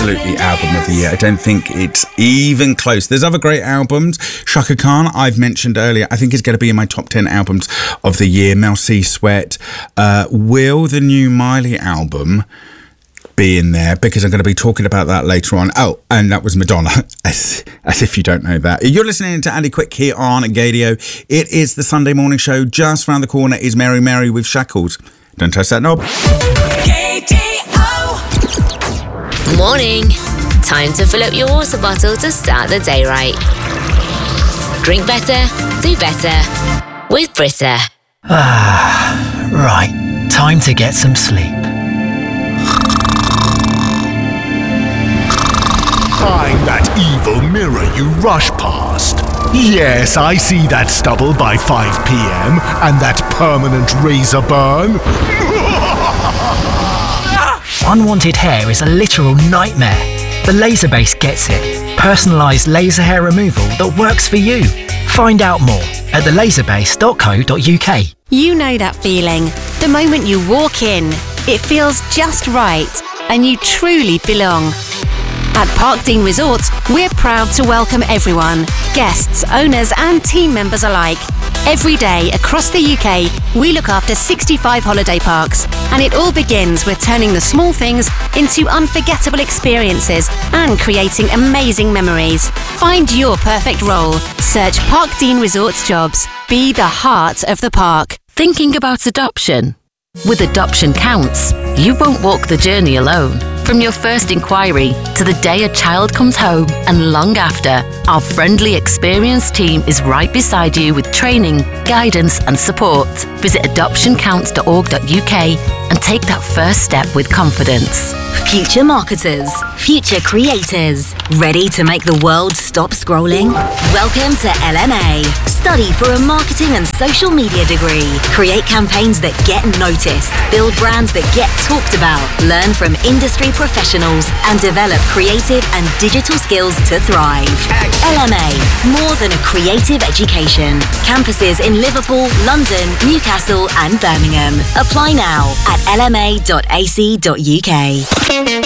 absolutely album of the year. I don't think it's even close. There's other great albums. Chaka Khan, I've mentioned earlier, I think is going to be in my top 10 albums of the year. Mel C. Sweat. Will the new Miley album be in there? Because I'm going to be talking about that later on. Oh, and that was Madonna, as if you don't know that. You're listening to Andy Quick here on Gadio. It is the Sunday morning show. Just round the corner is Mary Mary with Shackles. Don't touch that knob. Morning. Time to fill up your water bottle to start the day right. Drink better, do better with Brita. Right. Time to get some sleep. I'm that evil mirror you rush past. Yes, I see that stubble by 5 p.m. and that permanent razor burn. Unwanted hair is a literal nightmare. The Laserbase gets it. Personalised laser hair removal that works for you. Find out more at thelaserbase.co.uk. You know that feeling. The moment you walk in, it feels just right and you truly belong. At Parkdean Resorts, we're proud to welcome everyone, guests, owners and team members alike. Every day across the UK, we look after 65 holiday parks, and it all begins with turning the small things into unforgettable experiences and creating amazing memories. Find your perfect role. Search Parkdean Resorts jobs. Be the heart of the park. Thinking about adoption? With Adoption Counts, you won't walk the journey alone. From your first inquiry to the day a child comes home and long after, our friendly, experienced team is right beside you with training, guidance and support. Visit adoptioncounts.org.uk and take that first step with confidence. Future marketers, future creators, ready to make the world stop scrolling? Welcome to LMA. Study for a marketing and social media degree. Create campaigns that get noticed. Build brands that get talked about. Learn from industry professionals and develop creative and digital skills to thrive. LMA, more than a creative education. Campuses in Liverpool, London, Newcastle and Birmingham. Apply now at lma.ac.uk.